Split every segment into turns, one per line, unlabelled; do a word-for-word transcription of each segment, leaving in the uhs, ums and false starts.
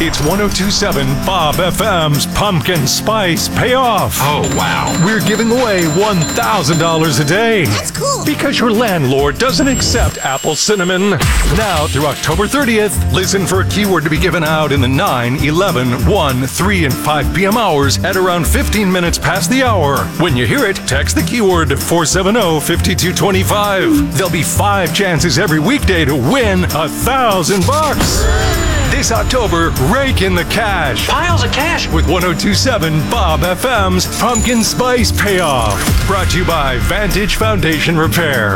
It's one oh two point seven Bob F M's Pumpkin Spice Payoff.
Oh, wow.
We're giving away one thousand dollars a day.
That's cool.
Because your landlord doesn't accept apple cinnamon. Now through October thirtieth, listen for a keyword to be given out in the nine, eleven, one, three, and five p.m. hours at around fifteen minutes past the hour. When you hear it, text the keyword to four seven zero, five two two five. There'll be five chances every weekday to win a thousand bucks. This October, rake in the cash.
Piles of cash.
With one oh two point seven Bob F M's Pumpkin Spice Payoff. Brought to you by Vantage Foundation Repair.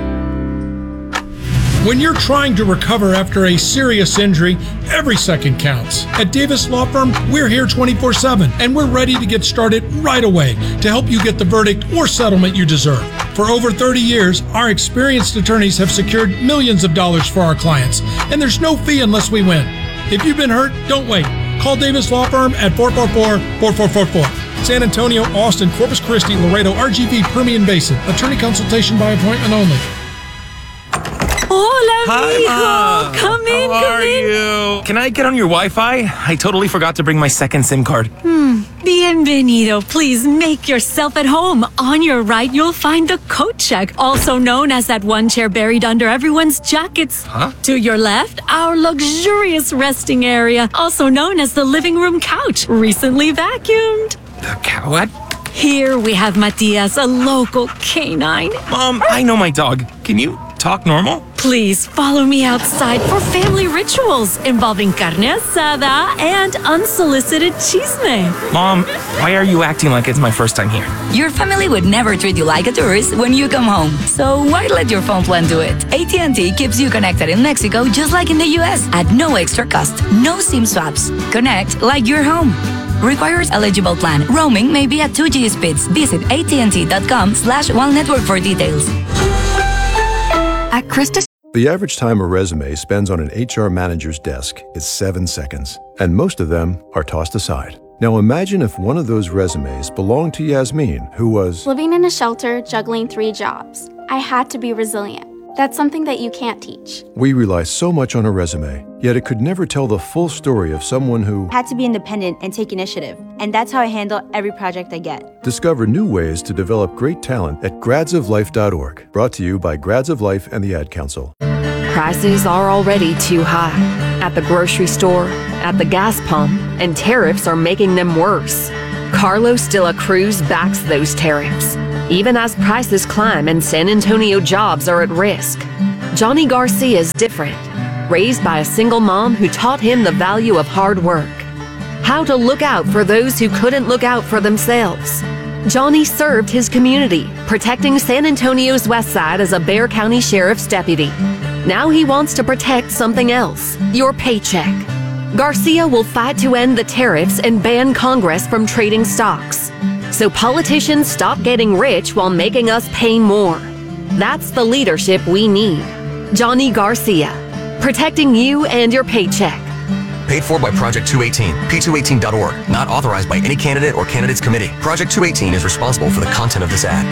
When you're trying to recover after a serious injury, every second counts. At Davis Law Firm, we're here twenty-four seven, and we're ready to get started right away to help you get the verdict or settlement you deserve. For over thirty years, our experienced attorneys have secured millions of dollars for our clients, and there's no fee unless we win. If you've been hurt, don't wait. Call Davis Law Firm at four four four, four four four four. San Antonio, Austin, Corpus Christi, Laredo, R G V, Permian Basin. Attorney consultation by appointment only.
Hola,
Hi,
mijo.
Ma.
Come in,
How
come
are
in.
you? Can I get on your Wi-Fi? I totally forgot to bring my second SIM card.
Hmm. Bienvenido. Please make yourself at home. On your right, you'll find the coat check, also known as that one chair buried under everyone's jackets.
Huh?
To your left, our luxurious resting area, also known as the living room couch, recently vacuumed.
The cow? What?
Here we have Matias, a local canine.
Mom, I know my dog. Can you talk normal?
Please follow me outside for family rituals involving carne asada and unsolicited chisme.
Mom, why are you acting like it's my first time here?
Your family would never treat you like a tourist when you come home. So why let your phone plan do it? A T and T keeps you connected in Mexico just like in the U S at no extra cost. No SIM swaps. Connect like you're home. Requires eligible plan. Roaming may be at two G speeds. Visit A T and T dot com slash one network for details. At Christus.
The average time a resume spends on an H R manager's desk is seven seconds, and most of them are tossed aside. Now imagine if one of those resumes belonged to Yasmin, who was
living in a shelter, juggling three jobs. I had to be resilient. That's something that you can't teach.
We rely so much on a resume, yet it could never tell the full story of someone who
had to be independent and take initiative. And that's how I handle every project I get.
Discover new ways to develop great talent at grads of life dot org. Brought to you by Grads of Life and the Ad Council.
Prices are already too high. At the grocery store, at the gas pump, and tariffs are making them worse. Carlos de la Cruz backs those tariffs, even as prices climb and San Antonio jobs are at risk. Johnny Garcia is different, raised by a single mom who taught him the value of hard work, how to look out for those who couldn't look out for themselves. Johnny served his community, protecting San Antonio's west side as a Bexar County Sheriff's deputy. Now he wants to protect something else, your paycheck. Garcia will fight to end the tariffs and ban Congress from trading stocks, so politicians stop getting rich while making us pay more. That's the leadership we need. Johnny Garcia, protecting you and your paycheck.
Paid for by Project two eighteen, P two eighteen dot org. Not authorized by any candidate or candidates committee. Project two eighteen is responsible for the content of this ad.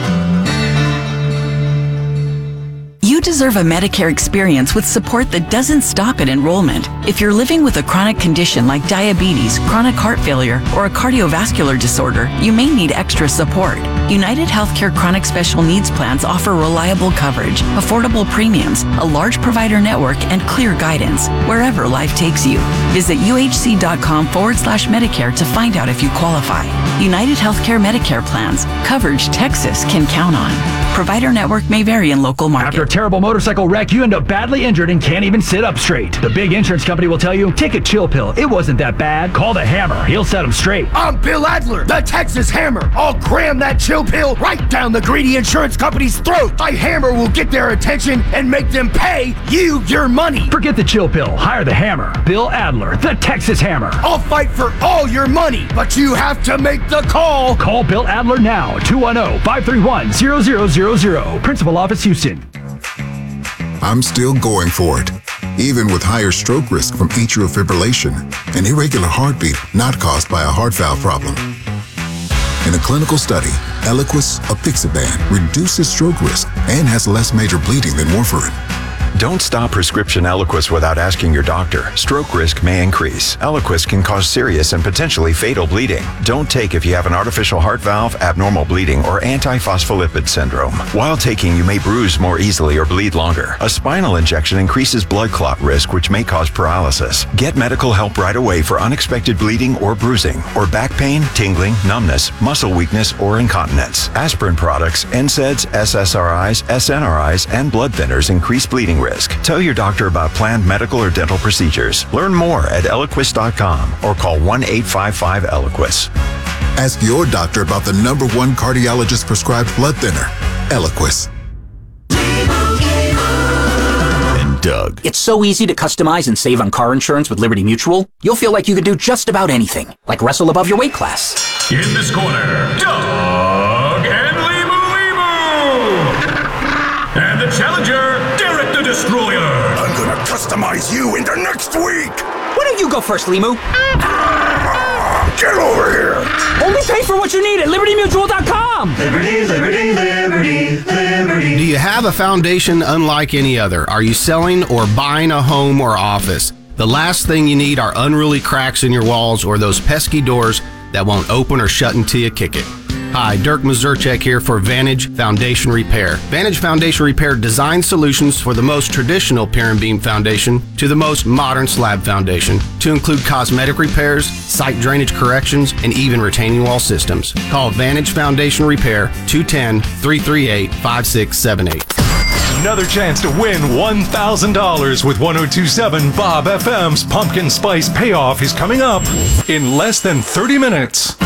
You deserve a Medicare experience with support that doesn't stop at enrollment. If you're living with a chronic condition like diabetes, chronic heart failure, or a cardiovascular disorder, you may need extra support. United Healthcare Chronic Special Needs Plans offer reliable coverage, affordable premiums, a large provider network, and clear guidance wherever life takes you. Visit uhc.com forward slash Medicare to find out if you qualify. United Healthcare Medicare Plans. Coverage Texas can count on. Provider network may vary in local markets.
After a terrible motorcycle wreck, you end up badly injured and can't even sit up straight. The big insurance company will tell you, take a chill pill. It wasn't that bad. Call the Hammer. He'll set them straight.
I'm Bill Adler, the Texas Hammer. I'll cram that chill pill right down the greedy insurance company's throat. My hammer will get their attention and make them pay you your money.
Forget the chill pill. Hire the Hammer. Bill Adler, the Texas Hammer.
I'll fight for all your money, but you have to make the call.
Call Bill Adler now. two one zero, five three one, zero zero zero zero. Principal Office, Houston.
I'm still going for it, even with higher stroke risk from atrial fibrillation, an irregular heartbeat not caused by a heart valve problem. In a clinical study, Eliquis apixaban reduces stroke risk and has less major bleeding than warfarin.
Don't stop prescription Eliquis without asking your doctor. Stroke risk may increase. Eliquis can cause serious and potentially fatal bleeding. Don't take if you have an artificial heart valve, abnormal bleeding, or antiphospholipid syndrome. While taking, you may bruise more easily or bleed longer. A spinal injection increases blood clot risk, which may cause paralysis. Get medical help right away for unexpected bleeding or bruising, or back pain, tingling, numbness, muscle weakness, or incontinence. Aspirin products, N SAIDs, S S R Is, S N R Is, and blood thinners increase bleeding risk. Tell your doctor about planned medical or dental procedures. Learn more at Eliquis dot com or call one eight five five Eliquis.
Ask your doctor about the number one cardiologist prescribed blood thinner, Eliquis.
And Doug. It's so easy to customize and save on car insurance with Liberty Mutual. You'll feel like you can do just about anything, like wrestle above your weight class.
In this corner, Doug and Limu Limu! And the challenger, Derek the Destroyer!
I'm gonna customize you into next week!
Why don't you go first, Limu?
Get over here!
Only pay for what you need at Liberty Mutual dot com!
Liberty, Liberty, Liberty, Liberty. Do you have a foundation unlike any other? Are you selling or buying a home or office? The last thing you need are unruly cracks in your walls or those pesky doors that won't open or shut until you kick it. Hi, Dirk Mazurchek here for Vantage Foundation Repair. Vantage Foundation Repair designs solutions for the most traditional pier and beam foundation to the most modern slab foundation, to include cosmetic repairs, site drainage corrections, and even retaining wall systems. Call Vantage Foundation Repair, two one zero, three three eight, five six seven eight.
Another chance to win one thousand dollars with one oh two point seven Bob F M's Pumpkin Spice Payoff is coming up in less than thirty minutes.